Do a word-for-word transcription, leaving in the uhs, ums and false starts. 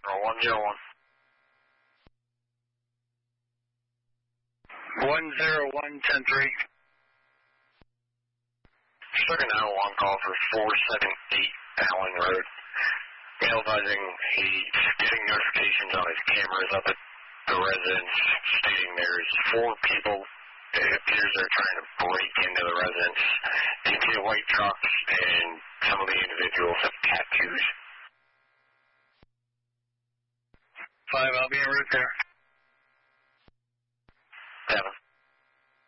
one zero one. one zero one, ten three. Stuck a nine one one call for four seven eight Allen Road. Male advising he's getting notifications on his cameras up at the residence stating there's four people. It appears they're trying to break into the residence. They see a white truck, and some of the individuals have tattoos. Five, I'll be en route there. Seven.